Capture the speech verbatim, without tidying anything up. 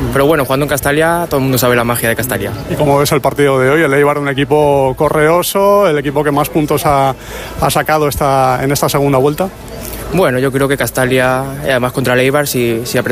Pero bueno, jugando en Castalia, todo el mundo sabe la magia de Castalia. ¿Y cómo ves el partido de hoy? El Eibar, un equipo correoso, el equipo que más puntos ha, ha sacado esta, en esta segunda vuelta. Bueno, yo creo que Castalia, además contra el Eibar, si, si apretamos